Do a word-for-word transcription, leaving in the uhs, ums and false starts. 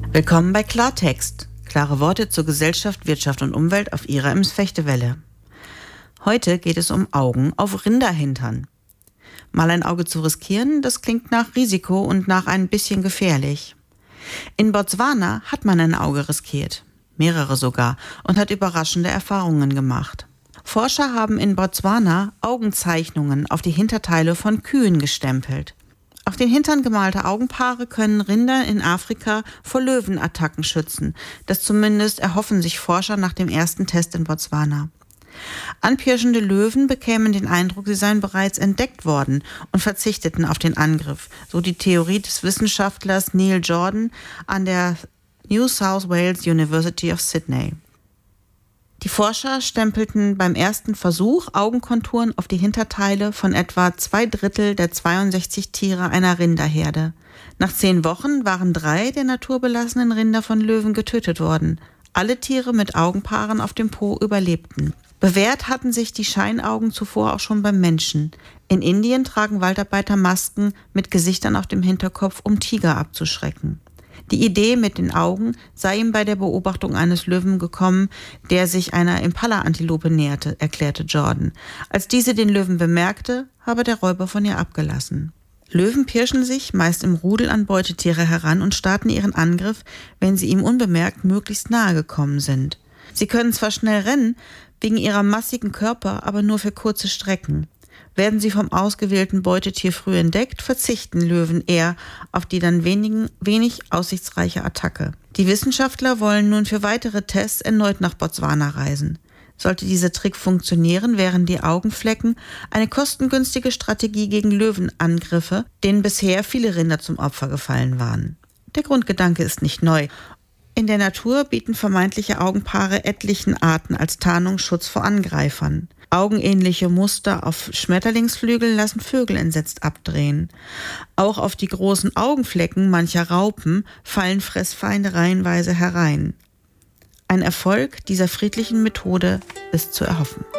Willkommen bei Klartext. Klare Worte zur Gesellschaft, Wirtschaft und Umwelt auf Ihrer Ems-Fechte-Welle. Heute geht es um Augen auf Rinderhintern. Mal ein Auge zu riskieren, das klingt nach Risiko und nach ein bisschen gefährlich. In Botswana hat man ein Auge riskiert, mehrere sogar, und hat überraschende Erfahrungen gemacht. Forscher haben in Botswana Augenzeichnungen auf die Hinterteile von Kühen gestempelt. Auf den Hintern gemalte Augenpaare können Rinder in Afrika vor Löwenattacken schützen. Das zumindest erhoffen sich Forscher nach dem ersten Test in Botswana. Anpirschende Löwen bekämen den Eindruck, sie seien bereits entdeckt worden und verzichteten auf den Angriff, so die Theorie des Wissenschaftlers Neil Jordan an der New South Wales University of Sydney. Die Forscher stempelten beim ersten Versuch Augenkonturen auf die Hinterteile von etwa zwei Drittel der zweiundsechzig Tiere einer Rinderherde. Nach zehn Wochen waren drei der naturbelassenen Rinder von Löwen getötet worden. Alle Tiere mit Augenpaaren auf dem Po überlebten. Bewährt hatten sich die Scheinaugen zuvor auch schon beim Menschen. In Indien tragen Waldarbeiter Masken mit Gesichtern auf dem Hinterkopf, um Tiger abzuschrecken. Die Idee mit den Augen sei ihm bei der Beobachtung eines Löwen gekommen, der sich einer Impala-Antilope näherte, erklärte Jordan. Als diese den Löwen bemerkte, habe der Räuber von ihr abgelassen. Löwen pirschen sich meist im Rudel an Beutetiere heran und starten ihren Angriff, wenn sie ihm unbemerkt möglichst nahe gekommen sind. Sie können zwar schnell rennen, wegen ihrer massigen Körper, aber nur für kurze Strecken. Werden sie vom ausgewählten Beutetier früh entdeckt, verzichten Löwen eher auf die dann wenigen, wenig aussichtsreiche Attacke. Die Wissenschaftler wollen nun für weitere Tests erneut nach Botswana reisen. Sollte dieser Trick funktionieren, wären die Augenflecken eine kostengünstige Strategie gegen Löwenangriffe, denen bisher viele Rinder zum Opfer gefallen waren. Der Grundgedanke ist nicht neu. In der Natur bieten vermeintliche Augenpaare etlichen Arten als Tarnung Schutz vor Angreifern. Augenähnliche Muster auf Schmetterlingsflügeln lassen Vögel entsetzt abdrehen. Auch auf die großen Augenflecken mancher Raupen fallen Fressfeinde reihenweise herein. Ein Erfolg dieser friedlichen Methode ist zu erhoffen.